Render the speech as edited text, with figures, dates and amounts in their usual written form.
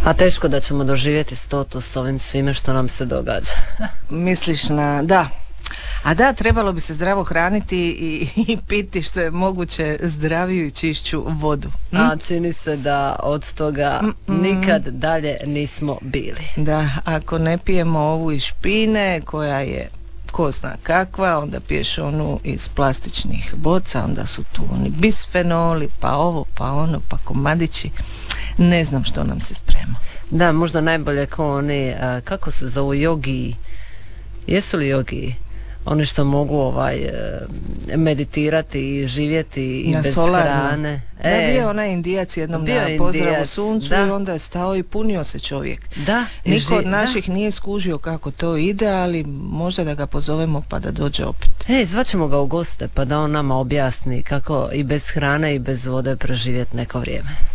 A teško da ćemo doživjeti 100 s ovim svime što nam se događa. Misliš na... Da. A da, trebalo bi se zdravo hraniti i piti što je moguće zdraviju i čišću vodu. A čini se da od toga nikad dalje nismo bili. Da, ako ne pijemo ovu iz špine koja je ko zna kakva, onda piješ onu iz plastičnih boca, onda su tu oni bisfenoli, pa ovo, pa ono, pa komadići. Ne znam što nam se sprema. Da, možda najbolje kao oni, kako se zovu, jogi. Jesu li jogi? Oni što mogu meditirati i živjeti i bez hrane. Da, bio onaj Indijac jednom na pozdravu suncu, da. I onda je stao i punio se čovjek. Da. Niko od naših nije skužio kako to ide, ali možda da ga pozovemo pa da dođe opet. Zvaćemo ga u goste pa da on nama objasni kako i bez hrane i bez vode preživjeti neko vrijeme.